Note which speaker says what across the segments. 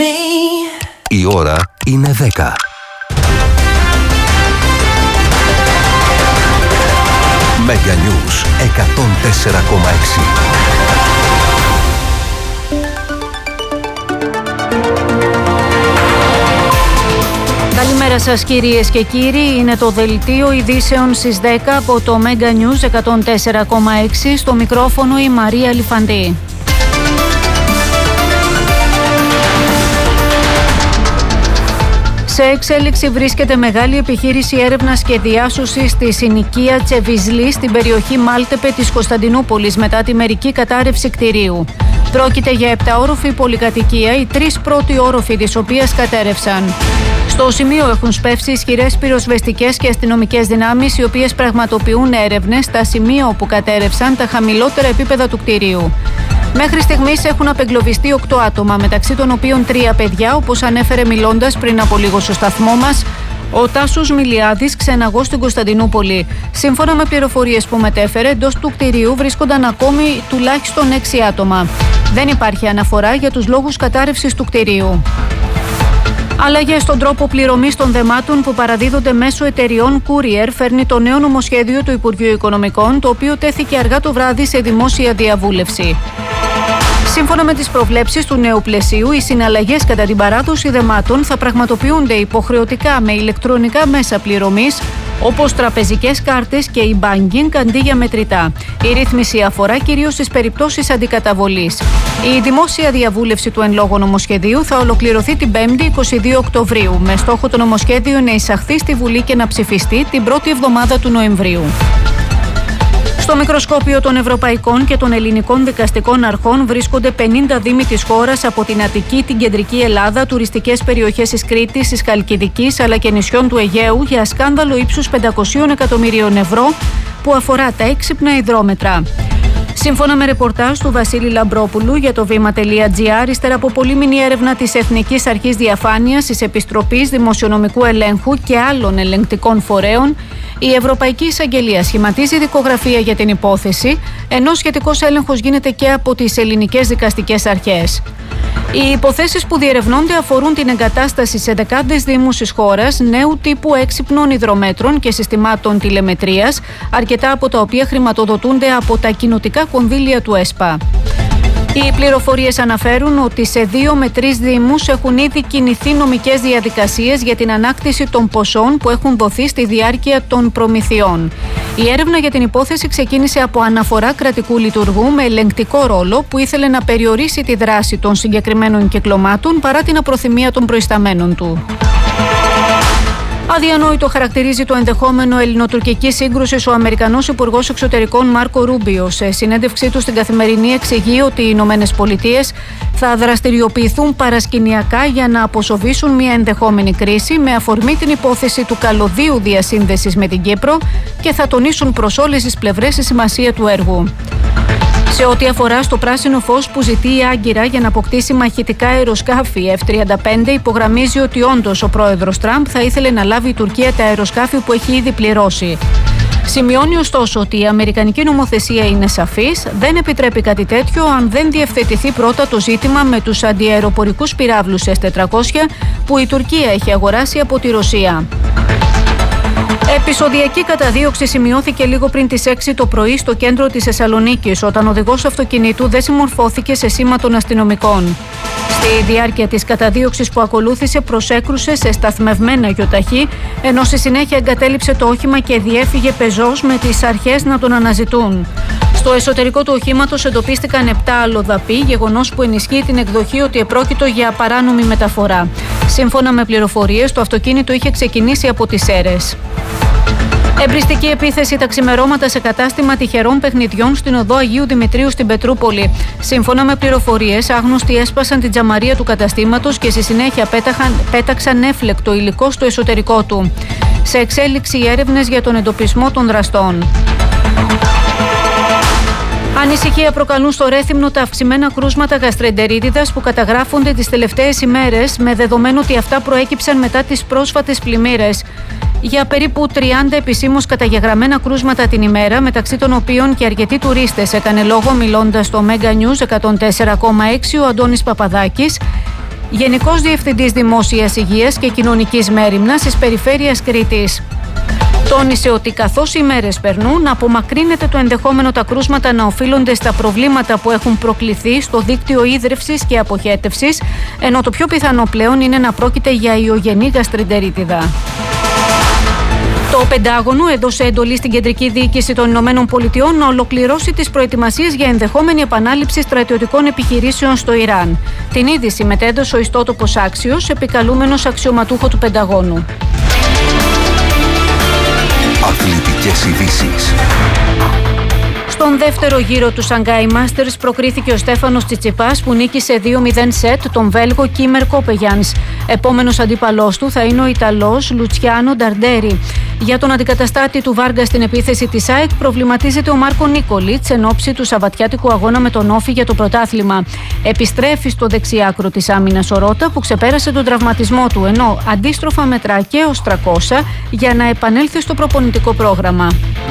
Speaker 1: Η ώρα είναι 10. Mega News 104,6.
Speaker 2: Καλημέρα σας κυρίες και κύριοι, είναι το δελτίο ειδήσεων στις 10 από το Mega News 104,6, στο μικρόφωνο η Μαρία Λιφαντή. Σε εξέλιξη βρίσκεται μεγάλη επιχείρηση έρευνας και διάσωσης στη συνοικία Τσεβιζλή στην περιοχή Μάλτεπε της Κωνσταντινούπολης μετά τη μερική κατάρρευση κτηρίου. Πρόκειται για 7όροφη πολυκατοικία, οι 3 πρώτοι όροφοι της οποίας κατέρευσαν. Στο σημείο έχουν σπεύσει ισχυρές πυροσβεστικές και αστυνομικές δυνάμεις, οι οποίες πραγματοποιούν έρευνες στα σημεία όπου κατέρευσαν τα χαμηλότερα επίπεδα του κτηρίου. Μέχρι στιγμής έχουν απεγκλωβιστεί 8 άτομα, μεταξύ των οποίων 3 παιδιά, όπως ανέφερε μιλώντας πριν από λίγο στο σταθμό μας ο Τάσος Μιλιάδης, ξεναγός στην Κωνσταντινούπολη. Σύμφωνα με πληροφορίες που μετέφερε, εντός του κτηρίου βρίσκονταν ακόμη τουλάχιστον 6 άτομα. Δεν υπάρχει αναφορά για τους λόγους κατάρρευσης του κτηρίου. Αλλαγές στον τρόπο πληρωμής των δεμάτων που παραδίδονται μέσω εταιριών courier φέρνει το νέο νομοσχέδιο του Υπουργείου Οικονομικών, το οποίο τέθηκε αργά το βράδυ σε δημόσια διαβούλευση. Σύμφωνα με τις προβλέψεις του νέου πλαισίου, οι συναλλαγές κατά την παράδοση δεμάτων θα πραγματοποιούνται υποχρεωτικά με ηλεκτρονικά μέσα πληρωμής, όπως τραπεζικές κάρτες και e-banking αντί για μετρητά. Η ρύθμιση αφορά κυρίως τις περιπτώσεις αντικαταβολής. Η δημόσια διαβούλευση του εν λόγω νομοσχεδίου θα ολοκληρωθεί την 5η 22 Οκτωβρίου, με στόχο το νομοσχέδιο να εισαχθεί στη Βουλή και να ψηφιστεί την πρώτη εβδομάδα του Νοεμβρίου. Στο μικροσκόπιο των ευρωπαϊκών και των ελληνικών δικαστικών αρχών βρίσκονται 50 δήμοι της χώρας, από την Αττική, την κεντρική Ελλάδα, τουριστικές περιοχές της Κρήτης, της Χαλκιδικής αλλά και νησιών του Αιγαίου, για σκάνδαλο ύψους 500 εκατομμυρίων ευρώ που αφορά τα έξυπνα υδρόμετρα. Σύμφωνα με ρεπορτάζ του Βασίλη Λαμπρόπουλου για το βήμα.gr, ύστερα από πολύμηνη έρευνα της Εθνικής Αρχής Διαφάνειας, της Επιστροπής Δημοσιονομικού Ελέγχου και άλλων ελεγκτικών φορέων, η Ευρωπαϊκή Εισαγγελία σχηματίζει δικογραφία για την υπόθεση, ενώ σχετικός έλεγχος γίνεται και από τις ελληνικές δικαστικές αρχές. Οι υποθέσεις που διερευνώνται αφορούν την εγκατάσταση σε δεκάδες δήμους της χώρας νέου τύπου έξυπνων υδρομέτρων και συστημάτων τηλεμετρίας, αρκετά από τα οποία χρηματοδοτούνται από τα κοινοτικά κονδύλια του ΕΣΠΑ. Οι πληροφορίες αναφέρουν ότι σε 2 με 3 δήμους έχουν ήδη κινηθεί νομικές διαδικασίες για την ανάκτηση των ποσών που έχουν δοθεί στη διάρκεια των προμηθειών. Η έρευνα για την υπόθεση ξεκίνησε από αναφορά κρατικού λειτουργού με ελεγκτικό ρόλο που ήθελε να περιορίσει τη δράση των συγκεκριμένων κυκλωμάτων παρά την απροθυμία των προϊσταμένων του. Αδιανόητο χαρακτηρίζει το ενδεχόμενο ελληνοτουρκική σύγκρουση ο Αμερικανός Υπουργός Εξωτερικών Μάρκο Ρούμπιο. Σε συνέντευξή του στην Καθημερινή εξηγεί ότι οι Ηνωμένες Πολιτείες θα δραστηριοποιηθούν παρασκηνιακά για να αποσοβήσουν μια ενδεχόμενη κρίση με αφορμή την υπόθεση του καλωδίου διασύνδεσης με την Κύπρο και θα τονίσουν προς όλες τις πλευρές τη σημασία του έργου. Σε ό,τι αφορά στο πράσινο φως που ζητεί η Άγκυρα για να αποκτήσει μαχητικά αεροσκάφη F-35, υπογραμμίζει ότι όντως ο πρόεδρος Τραμπ θα ήθελε να λάβει η Τουρκία τα αεροσκάφη που έχει ήδη πληρώσει. Σημειώνει ωστόσο ότι η αμερικανική νομοθεσία είναι σαφής, δεν επιτρέπει κάτι τέτοιο αν δεν διευθετηθεί πρώτα το ζήτημα με τους αντιαεροπορικούς πυράβλους S-400 που η Τουρκία έχει αγοράσει από τη Ρωσία. Επεισοδιακή καταδίωξη σημειώθηκε λίγο πριν τις 6 το πρωί στο κέντρο της Θεσσαλονίκης, όταν ο οδηγός αυτοκινήτου δεν συμμορφώθηκε σε σήμα των αστυνομικών. Στη διάρκεια της καταδίωξης που ακολούθησε, προσέκρουσε σε σταθμευμένα γιοταχή, ενώ στη συνέχεια εγκατέλειψε το όχημα και διέφυγε πεζός με τις αρχές να τον αναζητούν. Στο εσωτερικό του οχήματος εντοπίστηκαν 7 αλλοδαποί, γεγονός που ενισχύει την εκδοχή ότι επρόκειτο για παράνομη μεταφορά. Σύμφωνα με πληροφορίες, το αυτοκίνητο είχε ξεκινήσει από τις Σέρρες. Εμπριστική επίθεση τα ξημερώματα σε κατάστημα τυχερών παιχνιδιών στην οδό Αγίου Δημητρίου στην Πετρούπολη. Σύμφωνα με πληροφορίες, άγνωστοι έσπασαν την τζαμαρία του καταστήματος και στη συνέχεια πέταξαν έφλεκτο υλικό στο εσωτερικό του. Σε εξέλιξη οι έρευνες για τον εντοπισμό των δραστών. Ανησυχία προκαλούν στο Ρέθυμνο τα αυξημένα κρούσματα γαστρεντερίτιδας που καταγράφονται τις τελευταίες ημέρες, με δεδομένο ότι αυτά προέκυψαν μετά τις πρόσφατες πλημμύρες. Για περίπου 30 επισήμως καταγεγραμμένα κρούσματα την ημέρα, μεταξύ των οποίων και αρκετοί τουρίστες, έκανε λόγο μιλώντας στο Mega News 104,6 ο Αντώνης Παπαδάκης, Γενικός Διευθυντής Δημόσιας Υγείας και Κοινωνικής Μέριμνας της Περιφέρειας Κρήτης. Τόνισε ότι καθώς οι μέρες περνούν, απομακρύνεται το ενδεχόμενο τα κρούσματα να οφείλονται στα προβλήματα που έχουν προκληθεί στο δίκτυο ίδρευσης και αποχέτευσης, ενώ το πιο πιθανό πλέον είναι να πρόκειται για ιογενή γαστρεντερίτιδα. Το Πεντάγωνο έδωσε εντολή στην Κεντρική Διοίκηση των Ηνωμένων Πολιτειών να ολοκληρώσει τις προετοιμασίες για ενδεχόμενη επανάληψη στρατιωτικών επιχειρήσεων στο Ιράν. Την είδηση μετέδωσε ο ιστότοπος Άξιος, επικαλούμενος αξιωματούχο του Πενταγώνου.
Speaker 1: Αθλητικές ειδήσεις.
Speaker 2: Στον δεύτερο γύρο του Shanghai Masters προκρίθηκε ο Στέφανος Τσιτσιπάς που νίκησε 2-0 σετ τον Βέλγο Κίμερ Κόπεγιανς. Επόμενος αντίπαλός του θα είναι ο Ιταλός Λουτσιάνο Νταρντέρι. Για τον αντικαταστάτη του Βάργα στην επίθεση της ΑΕΚ προβληματίζεται ο Μάρκο Νίκολιτς εν ώψη του σαββατιάτικου αγώνα με τον Όφη για το πρωτάθλημα. Επιστρέφει στο δεξιάκρο της άμυνας ο Ρώτα που ξεπέρασε τον τραυματισμό του, ενώ αντίστροφα μετρά και ο Στρακώσα για να επανέλθει στο προπονητικό πρόγραμμα.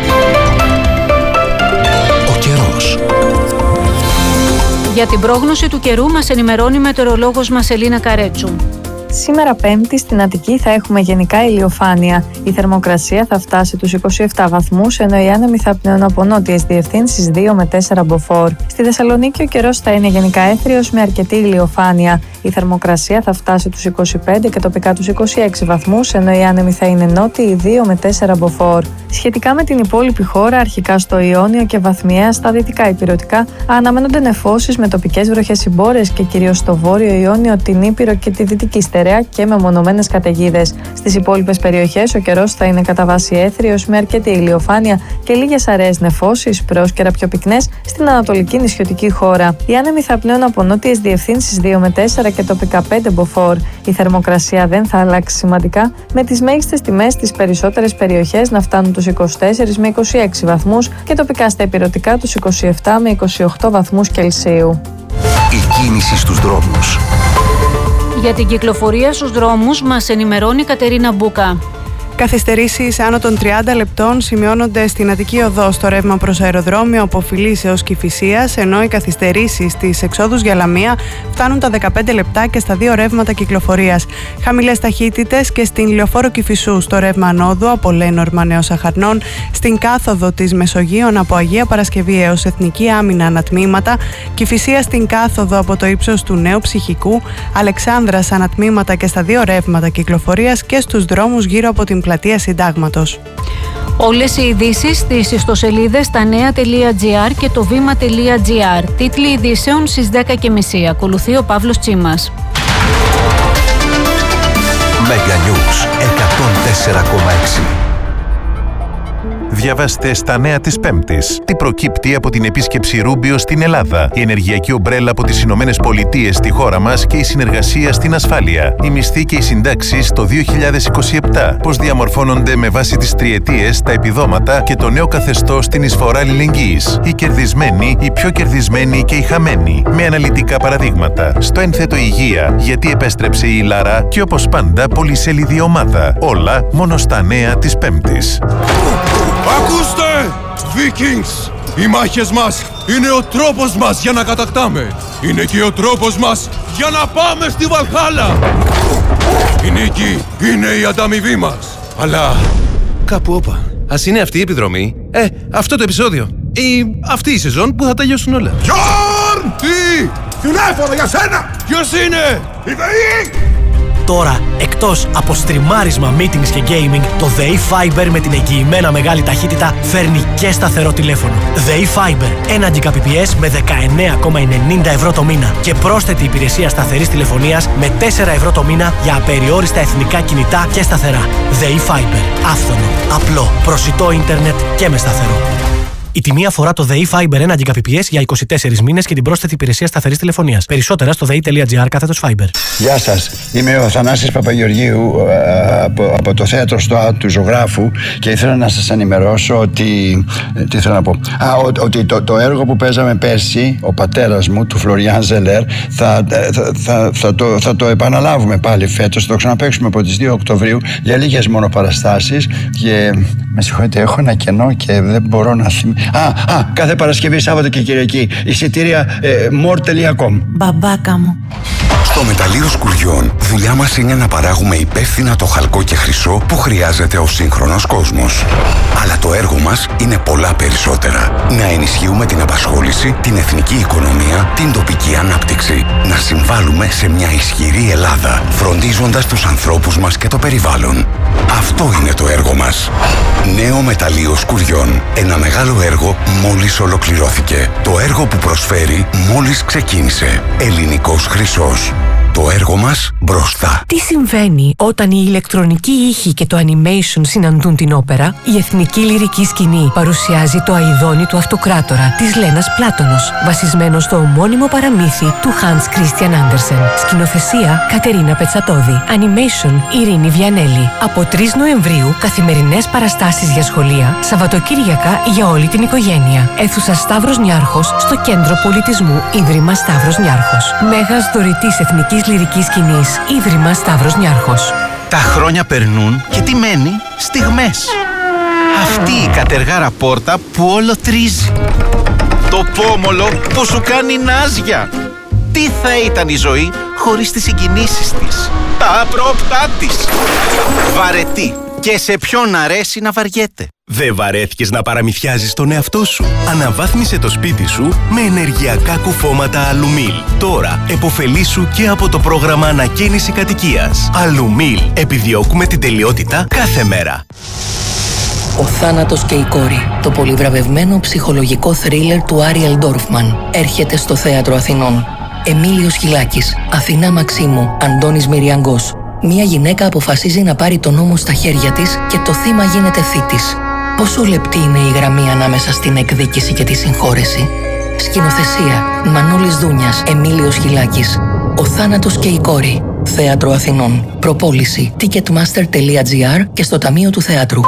Speaker 2: Για την πρόγνωση του καιρού μας ενημερώνει η μετεωρολόγος μας Ελίνα Καρέτσου.
Speaker 3: Σήμερα Πέμπτη στην Αττική θα έχουμε γενικά ηλιοφάνεια. Η θερμοκρασία θα φτάσει τους 27 βαθμούς, ενώ οι άνεμοι θα πνέουν από νότιες διευθύνσεις 2 με 4 μποφόρ. Στη Θεσσαλονίκη ο καιρός θα είναι γενικά έθριος με αρκετή ηλιοφάνεια. Η θερμοκρασία θα φτάσει τους 25 και τοπικά τους 26 βαθμούς, ενώ οι άνεμοι θα είναι νότιοι 2 με 4 μποφόρ. Σχετικά με την υπόλοιπη χώρα, αρχικά στο Ιόνιο και βαθμιαία στα δυτικά ηπειρωτικά, αναμένονται νεφώσεις με τοπικές βροχές συμπόρες και κυρίως στο βόρειο Ιόνιο, την Ήπειρο και τη δυτική στερεά και με μονομένες καταιγίδες. Στις υπόλοιπες περιοχές ο καιρός θα είναι κατά βάση έθριος με αρκετή ηλιοφάνεια και λίγες αραιές νεφώσεις, πρόσκαιρα πιο πυκνές στην ανατολική νησιωτική χώρα. Οι άνεμοι θα πνέουν από νότιες διευθύνσεις 2 με 4 και τοπικά 5 μποφόρ. Η θερμοκρασία δεν θα αλλάξει σημαντικά, με τις μέγιστες τιμές στις περισσότερες περιοχές να φτάνουν τους 24 με 26 βαθμούς και τοπικά στα ηπειρωτικά τους 27 με 28 βαθμούς Κελσίου.
Speaker 1: Η κίνηση στους δρόμους.
Speaker 2: Για την κυκλοφορία στους δρόμους μας ενημερώνει η Κατερίνα Μπούκα.
Speaker 4: Καθυστερήσεις άνω των 30 λεπτών σημειώνονται στην Αττική Οδό στο ρεύμα προς αεροδρόμιο από Φιλής έως Κηφισίας, ενώ οι καθυστερήσεις στις εξόδους για Λαμία φτάνουν τα 15 λεπτά και στα δύο ρεύματα κυκλοφορίας. Χαμηλές ταχύτητες και στην Λεωφόρο Κηφισού στο ρεύμα ανόδου από Λέινορμα έως Αχαρνών, στην κάθοδο της Μεσογείων από Αγία Παρασκευή έως Εθνική Άμυνα ανατμήματα, Κηφισία στην κάθοδο από το ύψος του Νέου Ψυχικού, Αλεξάνδρας ανατμήματα και στα δύο ρεύματα κυκλοφορίας και στους δρόμους γύρω από την Πλατεία Συντάγματος.
Speaker 2: Όλες οι ειδήσεις στις ιστοσελίδες stanea.gr και το βήμα.gr. Τίτλοι ειδήσεων στις 10:30. Ακολουθεί ο Παύλος Τσίμας.
Speaker 1: Μέγα Νιούς 104,6.
Speaker 5: Διαβάστε στα νέα της Πέμπτης. Τι προκύπτει από την επίσκεψη Ρούμπιο στην Ελλάδα, η ενεργειακή ομπρέλα από τις Ηνωμένες Πολιτείες στη χώρα μας και η συνεργασία στην ασφάλεια, οι μισθοί και οι συντάξεις το 2027, πώς διαμορφώνονται με βάση τις τριετίες τα επιδόματα και το νέο καθεστώς στην εισφορά αλληλεγγύης, οι κερδισμένοι, οι πιο κερδισμένοι και οι χαμένοι, με αναλυτικά παραδείγματα. Στο ένθετο υγεία, γιατί επέστρεψε η Λάρα και όπως πάντα πολυσέλιδη ομάδα. Όλα μόνο στα νέα της Πέμπτης.
Speaker 6: Ακούστε! Vikings! Οι μάχες μας είναι ο τρόπος μας για να κατακτάμε. Είναι και ο τρόπος μας για να πάμε στη Βαλχάλα. Η νίκη είναι η ανταμοιβή μας. Αλλά κάπου όπα. Ας είναι αυτή η επιδρομή. Αυτό το επεισόδιο. Ή αυτή η σεζόν που θα τελειώσουν όλα. Γιόρν! Τι! Τηλέφωνο για σένα! Ποιος είναι? Η ΔΕΗ!
Speaker 7: Τώρα, εκτός από στριμάρισμα, meetings και gaming, το ΔΕΗ Fiber με την εγγυημένα μεγάλη ταχύτητα φέρνει και σταθερό τηλέφωνο. ΔΕΗ Fiber, 1 Gbps με 19,90 ευρώ το μήνα και πρόσθετη υπηρεσία σταθερής τηλεφωνίας με 4 ευρώ το μήνα για απεριόριστα εθνικά κινητά και σταθερά. ΔΕΗ Fiber, άφθονο, απλό, προσιτό ίντερνετ και με σταθερό. Η τιμή αφορά το ΔΕΗ Fiber 1 Gbps για 24 μήνες και την πρόσθετη υπηρεσία σταθερής τηλεφωνίας. Περισσότερα στο dei.gr/Fiber.
Speaker 8: Γεια σας, είμαι ο Θανάσης Παπαγεωργίου από το θέατρο ΣΤΟΑ του Ζωγράφου και ήθελα να σας ενημερώσω ότι. Τι ήθελα να πω. Ότι το έργο που παίζαμε πέρσι, ο πατέρας μου, του Φλωριάν Ζελέρ, θα το επαναλάβουμε πάλι φέτος. Θα το ξαναπαίξουμε από τις 2 Οκτωβρίου για λίγες μόνο παραστάσεις. Και με συγχωρείτε, έχω ένα κενό και δεν μπορώ να θυμηθώ. Κάθε Παρασκευή, Σάββατο και Κυριακή. Εισιτήρια more.com.
Speaker 3: Μπαμπάκα μου.
Speaker 1: Στο
Speaker 9: Στο μεταλλείο Σκουριών, δουλειά μας είναι να παράγουμε υπεύθυνα το χαλκό και χρυσό που χρειάζεται ο σύγχρονος κόσμος. Αλλά το έργο μας είναι πολλά περισσότερα. Να ενισχύουμε την απασχόληση, την εθνική οικονομία, την τοπική ανάπτυξη. Να συμβάλλουμε σε μια ισχυρή Ελλάδα, φροντίζοντας τους ανθρώπους μας και το περιβάλλον. Αυτό είναι το έργο μας. Νέο μεταλλείο Σκουριών. Ένα μεγάλο έργο μόλις ολοκληρώθηκε. Το έργο που προσφέρει μόλις ξεκίνησε. Ελληνικός χρυσός. Το έργο μας μπροστά.
Speaker 10: Τι συμβαίνει όταν η ηλεκτρονική ήχη και το animation συναντούν την όπερα? Η Εθνική Λυρική Σκηνή παρουσιάζει το αηδόνι του Αυτοκράτορα της Λένας Πλάτωνος, βασισμένο στο ομώνυμο παραμύθι του Hans Christian Andersen. Σκηνοθεσία Κατερίνα Πετσατώδη. Animation Ειρήνη Βιανέλη. Από 3 Νοεμβρίου καθημερινές παραστάσεις για σχολεία, Σαββατοκύριακα για όλη την οικογένεια. Αίθουσα Σταύρος Νιάρχος στο Κέντρο Πολιτισμού Ίδρυμα Σταύρος Νιάρχος. Μέγας δωρητής Εθνικής Λυρικής Σκηνής, Ίδρυμα Σταύρος Νιάρχος.
Speaker 11: Τα χρόνια περνούν και τι μένει? Στιγμές. Αυτή η κατεργάρα πόρτα που όλο τρίζει. Το πόμολο που σου κάνει νάζια. Τι θα ήταν η ζωή χωρίς τις συγκινήσεις της, τα απρόπτά της. Βαρετή. Και σε ποιον αρέσει να βαριέται.
Speaker 12: Δεν βαρέθηκες να παραμυθιάζεις τον εαυτό σου? Αναβάθμισε το σπίτι σου με ενεργειακά κουφώματα Αλουμίλ. Τώρα επωφελήσου και από το πρόγραμμα ανακαίνιση κατοικίας. Αλουμίλ. Επιδιώκουμε την τελειότητα κάθε μέρα.
Speaker 13: Ο θάνατος και η κόρη. Το πολυβραβευμένο ψυχολογικό θρίλερ του Άριελ Ντόρφμαν έρχεται στο Θέατρο Αθηνών. Εμίλιος Χιλάκης, Αθηνά Μαξίμου, Αντώνης Μυριαγκός. Μία γυναίκα αποφασίζει να πάρει τον νόμο στα χέρια της και το θύμα γίνεται θήτης. Πόσο λεπτή είναι η γραμμή ανάμεσα στην εκδίκηση και τη συγχώρεση? Σκηνοθεσία Μανώλης Δούνιας, Εμίλιος Χιλάκης. Ο θάνατος και η κόρη. Θέατρο Αθηνών. Προπόληση ticketmaster.gr και στο Ταμείο του Θεάτρου.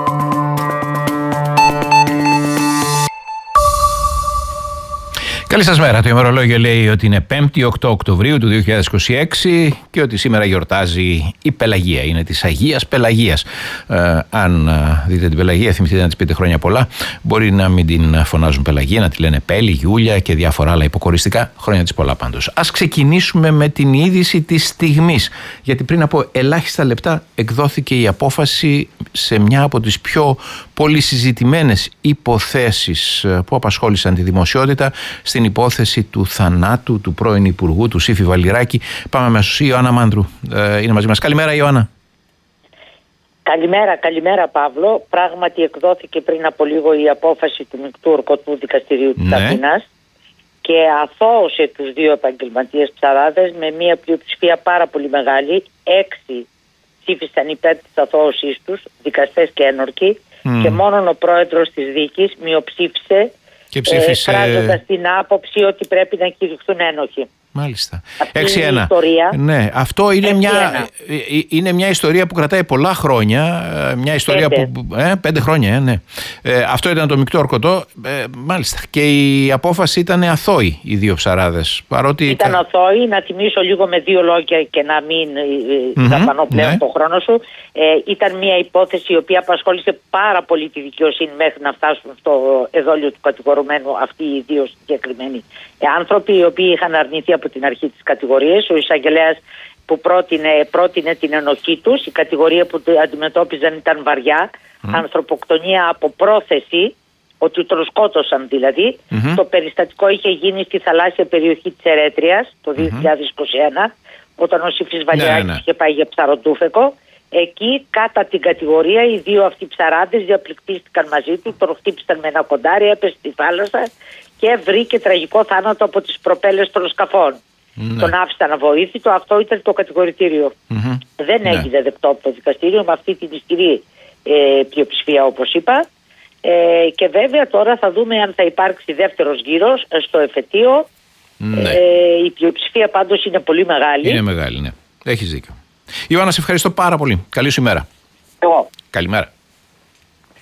Speaker 14: Καλή σας μέρα. Το ημερολόγιο λέει ότι είναι 5η 8 Οκτωβρίου του 2026 και ότι σήμερα γιορτάζει η Πελαγία. Είναι της Αγίας Πελαγίας. Αν δείτε την Πελαγία, θυμηθείτε να της πείτε χρόνια πολλά. Μπορεί να μην την φωνάζουν Πελαγία, να τη λένε Πέλη, Γιούλια και διάφορα άλλα υποκοριστικά. Χρόνια της πολλά πάντως. Ας ξεκινήσουμε με την είδηση της στιγμής. Γιατί πριν από ελάχιστα λεπτά εκδόθηκε η απόφαση σε μια από τις πιο πολύ συζητημένες υποθέσεις που απασχόλησαν τη δημοσιότητα, στην υπόθεση του θανάτου του πρώην Υπουργού, του Σύφη Βαλιράκη. Πάμε αμέσως. Η Ιωάννα Μάντρου είναι μαζί μας. Καλημέρα, Ιωάννα.
Speaker 15: Καλημέρα Παύλο. Πράγματι εκδόθηκε πριν από λίγο η απόφαση του Μεικτού Ορκωτού Δικαστηρίου της Αθήνας και αθώωσε τους 2 επαγγελματίες ψαράδες με μια πλειοψηφία πάρα πολύ μεγάλη. 6 ψήφισαν υπέρ της αθώωσής τους, δικαστές και ένορκοι, και μόνον ο πρόεδρος της δίκης μειοψήφισε, εκφράζοντας την άποψη ότι πρέπει να κηρυχθούν ένοχοι.
Speaker 14: Μάλιστα. 6-1. Ναι, αυτό είναι μια ιστορία που κρατάει πολλά χρόνια. Μια ιστορία 5 χρόνια, ναι. Αυτό ήταν το Μεικτό Ορκωτό. Μάλιστα. Και η απόφαση ήταν αθώοι οι 2 ψαράδες.
Speaker 15: Ήταν αθώοι. Να θυμίσω λίγο με 2 λόγια και να μην δαπανώ πλέον το χρόνο σου. Ήταν μια υπόθεση η οποία απασχόλησε πάρα πολύ τη δικαιοσύνη μέχρι να φτάσουν στο εδόλιο του κατηγορουμένου αυτοί οι 2 συγκεκριμένοι άνθρωποι, οι οποίοι είχαν αρνηθεί από την αρχή της κατηγορίας. Ο εισαγγελέας που πρότεινε την ενοχή τους. Η κατηγορία που αντιμετώπιζαν ήταν βαριά, ανθρωποκτονία από πρόθεση, ότι τον σκότωσαν δηλαδή. Το περιστατικό είχε γίνει στη θαλάσσια περιοχή της Ερέτριας το 2021, όταν ο Σύφης Βαλιράκης είχε πάει για ψαροτούφεκο. Εκεί κατά την κατηγορία οι 2 αυτοί ψαράδες διαπληκτίστηκαν μαζί του, τον χτύπησαν με ένα κοντάρι, έπεσε στη θάλασσα και βρήκε τραγικό θάνατο από τις προπέλες των σκαφών. Τον άφησαν αβοήθητο. Αυτό ήταν το κατηγορητήριο. Δεν έγινε δεκτό από το δικαστήριο με αυτή την ισχυρή πλειοψηφία, όπως είπα. Και βέβαια τώρα θα δούμε αν θα υπάρξει δεύτερος γύρος στο εφετείο. Η πλειοψηφία πάντως είναι πολύ μεγάλη.
Speaker 14: Είναι μεγάλη, ναι. Έχεις δίκιο. Ιωάννα, σε ευχαριστώ πάρα πολύ. Καλή σου ημέρα.
Speaker 15: Εγώ.
Speaker 14: Καλημέρα.